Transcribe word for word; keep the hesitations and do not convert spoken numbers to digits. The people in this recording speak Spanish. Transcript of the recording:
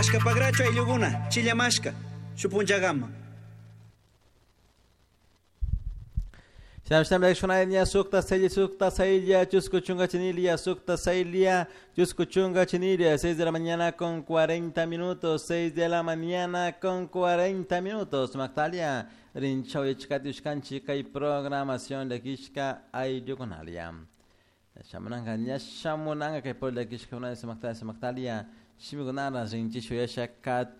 Ashka pagracho aylluguna, chillamashka, shupunchagama. Shamsham Lekshonaya Sukta Sailya Sukta Sailya Chuscuchunga Chinilia Sukta Sailya Chuscuchunga Chinilia seis de la mañana con cuarenta minutos seis de la mañana con cuarenta minutos Magdalia Rinchau Chikatiushkanchika y programación de Kishka Ayukonalia Shamananga Nyashamunanga que por la Kishka una de Magdalia Magdalia Shimigunara Rinchisho Yashakat